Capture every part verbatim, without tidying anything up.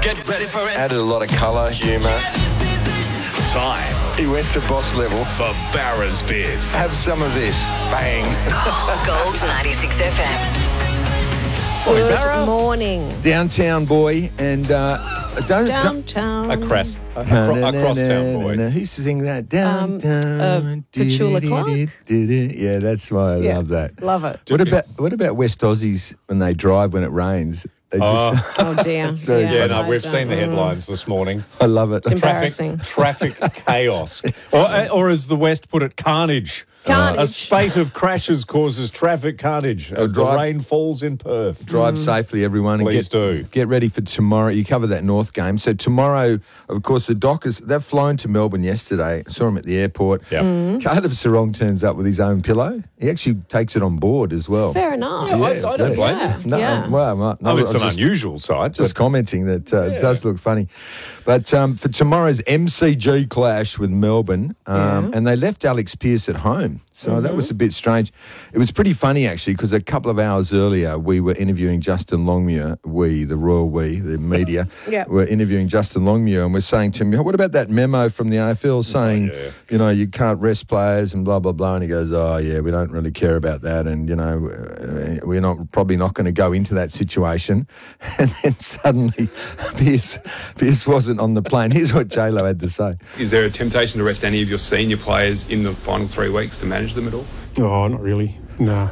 Get ready for it. Added a lot of colour, humour. Time He went to boss level. for Barra's Bits. Have some of this. Bang. Gold ninety-six F M. Good morning. Downtown boy and uh, don't, Downtown. Across, a, don't cro- across town boy. No, who's sing that? Um, Downtown. uh, Petula Clark? Yeah, that's why I Yeah. love that. Love it. What about what about West Aussies when they drive when it rains? They just, Oh. Oh, dear. very yeah, Yeah, no, I we've don't- seen the mm. headlines this morning. I love it. It's embarrassing. Traffic, traffic chaos. Or, or as the West put it, carnage. Carnage. A spate of crashes causes traffic carnage as the drive- rain falls in Perth. Drive safely, everyone, and Please get, do. get ready for tomorrow. You covered that North game. So tomorrow, of course, the Dockers, they've flown to Melbourne yesterday. I saw him at the airport. Yeah. Mm. Caleb Sarong turns up with his own pillow. He actually takes it on board as well. Fair enough. Yeah, I, I don't blame Yeah. you. No, Yeah. well, no, I mean, it's I an was just, unusual sight. just But commenting that uh, it does look funny. But um, for tomorrow's M C G clash with Melbourne, um, Yeah. and they left Alex Pearce at home. So that was a bit strange. It was pretty funny, actually, because a couple of hours earlier, we were interviewing Justin Longmuir. We, the royal we, the media, Yeah. were interviewing Justin Longmuir, and we're saying to him, what about that memo from the A F L saying, yeah. you know, you can't rest players and blah, blah, blah. And he goes, oh, yeah, we don't really care about that. And, you know, uh, we're not probably not going to go into that situation. And then suddenly, Pearce, Pearce wasn't on the plane. Here's what J-Lo had to say. Is there a temptation to rest any of your senior players in the final three weeks to manage them at all? Oh, not really. No.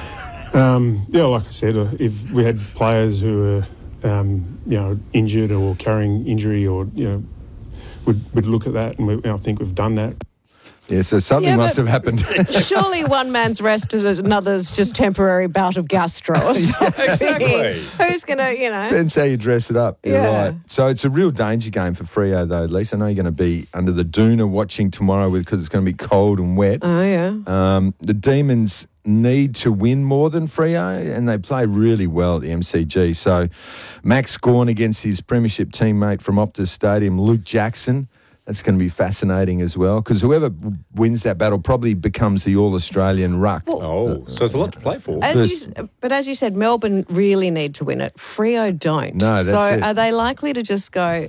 Um, yeah, like I said, uh, if we had players who were, um, you know, injured or carrying injury, or you know, would would look at that, and we, I think we've done that. Yeah, so something Yeah, must but- have happened. Surely one man's rest is another's just temporary bout of gastro. or something. Exactly. Who's going to, you know? Depends how you dress it up. You're Yeah. right. So it's a real danger game for Freo, though, Lisa. I know you're going to be under the doona watching tomorrow because it's going to be cold and wet. Oh, yeah. Um, the Demons need to win more than Freo, and they play really well at the M C G. So Max Gawn against his premiership teammate from Optus Stadium, Luke Jackson. That's going to be fascinating as well, because whoever wins that battle probably becomes the All-Australian ruck. Oh, so there's a lot to play for. As you, but as you said, Melbourne really need to win it. Freo don't. No, that's so it. are they likely to just go,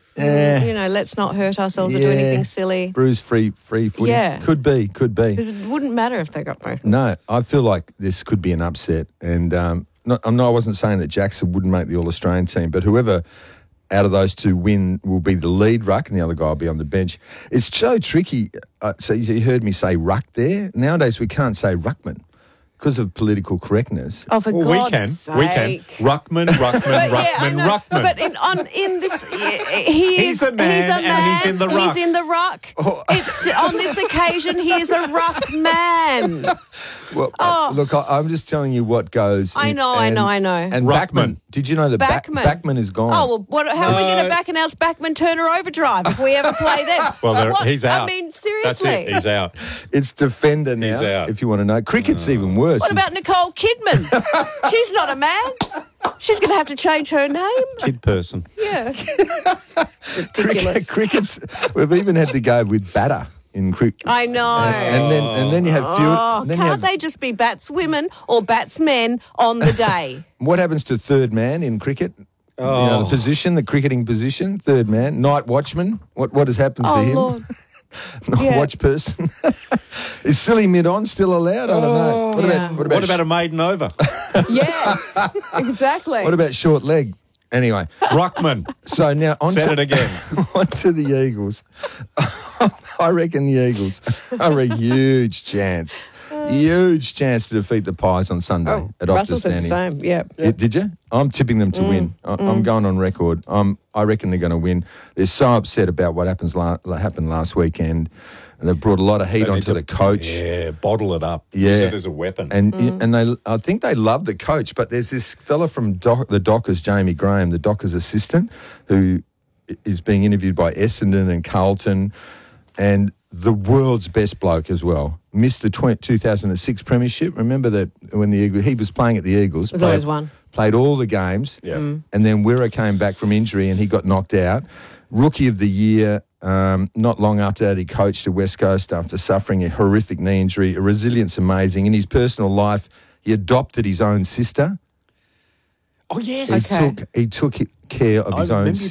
Eh. you know, let's not hurt ourselves or do Yeah. anything silly? Bruise-free free footy. Yeah. Could be, could be. Because it wouldn't matter if they got no. No, I feel like this could be an upset, and um, not, I'm not, I wasn't saying that Jackson wouldn't make the All-Australian team, but whoever out of those two win will be the lead ruck, and the other guy will be on the bench. It's so tricky. Uh, so you heard me say ruck there. Nowadays we can't say ruckman because of political correctness. Oh, for Well, we God's can. sake. We can. Ruckman, Ruckman, But, yeah, I Ruckman, know. Ruckman. But in on in this, he He's is a man he's a and man. he's in the ruck. He's in the ruck. Oh. It's on this occasion he is a ruck man. Well, uh, look, I, I'm just telling you what goes. Oh. I in- know, I and- know, I know. And Ruckman. Backman. Did you know that Back- Backman. Backman is gone? Oh, well, what, how are we going No. to back announce Backman Turner Overdrive if we ever play them? well, there, What? he's out. I mean, That's seriously. it. He's out. It's defender now. He's out. If you want to know, cricket's even worse. What about Nicole Kidman? She's not a man. She's going to have to change her name. Kid person. Yeah. Cricket, Ridiculous. cricket's? We've even had to go with batter in cricket. I know. And then and then you have field. Oh, and then you can't have, they just be batswomen or batsmen on the day? What happens to third man in cricket? You know, Oh. the position, the cricketing position, third man, night watchman. What what has happened Oh, to him? Lord. Night Yeah. watch person. Is silly mid on still allowed? I don't know. What Yeah. about what about What about a maiden over? Yes, exactly. what about short leg? Anyway, Ruckman. so now on Said to, it again. on to the Eagles. I reckon the Eagles are a huge chance. Huge chance to defeat the Pies on Sunday Oh, at Russell Optus said the Standing. same, yeah. Yeah, did you? I'm tipping them to Mm, win. I, I'm going on record. Um, I reckon they're going to win. They're so upset about what happens la- happened last weekend, and they've brought a lot of heat They need onto to- the coach. Yeah, bottle it up. Yeah. Use it as a weapon. And Mm. and they, I think they love the coach, but there's this fella from Doc, the Dockers, Jamie Graham, the Dockers assistant, who is being interviewed by Essendon and Carlton, and the world's best bloke as well. Missed the tw- two thousand six premiership. Remember that when the Eagles, he was playing at the Eagles. There's played, always one. Played all the games. Yeah. Mm. And then Wirra came back from injury and he got knocked out. Rookie of the year. Um, not long after that, he coached at West Coast after suffering a horrific knee injury. A resilience amazing. In his personal life, he adopted his own sister. Oh, yes. He Okay. took he took care of I his own remember you sister.